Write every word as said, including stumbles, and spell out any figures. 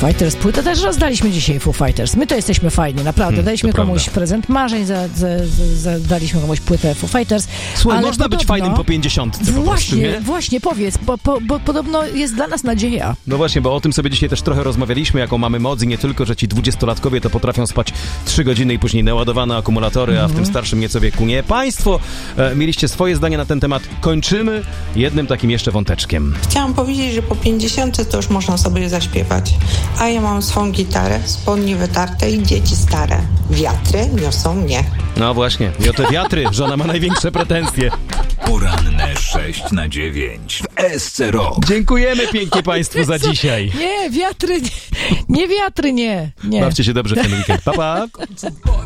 Fighters, płytę też rozdaliśmy dzisiaj Foo Fighters. My to jesteśmy fajni, naprawdę. Hmm, daliśmy komuś prawda. prezent marzeń, za, za, za, za, daliśmy komuś płytę Foo Fighters. Słuchaj, ale można podobno, być fajnym po pięćdziesiątce po właśnie, prostu, nie? Właśnie, powiedz, bo, bo, bo podobno jest dla nas nadzieja. No właśnie, bo o tym sobie dzisiaj też trochę rozmawialiśmy, jaką mamy moc i nie tylko, że ci dwudziestolatkowie to potrafią spać trzy godziny i później naładowane akumulatory, mm-hmm. a w tym starszym nieco wieku nie. Państwo e, mieliście swoje zdanie na ten temat. Kończymy jednym takim jeszcze wąteczkiem. Chciałam powiedzieć, że po pięćdziesiątce to już można sobie zaśpiewać. A ja mam swą gitarę, spodnie wytarte i dzieci stare. Wiatry niosą mnie. No właśnie, i o te wiatry żona ma największe pretensje. Poranne sześć na dziewięć w S C Rock. Dziękujemy pięknie Państwu za dzisiaj. Nie, wiatry, nie, nie wiatry, nie. nie. Bawcie się dobrze w ten weekend. Pa, pa.